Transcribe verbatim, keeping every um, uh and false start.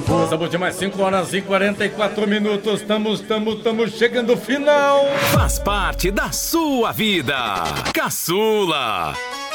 vovô. Estamos de mais cinco horas e quarenta e quatro minutos. Estamos, estamos, estamos chegando ao final. Faz parte da sua vida. Caçula.